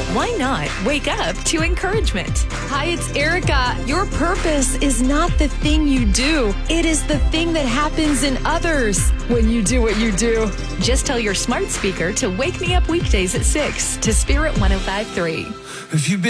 Why not wake up to encouragement? Hi, it's Erica. Your purpose is not the thing you do. It is the thing that happens in others when you do what you do. Just tell your smart speaker to wake me up weekdays at 6 to Spirit 105.3. If you've been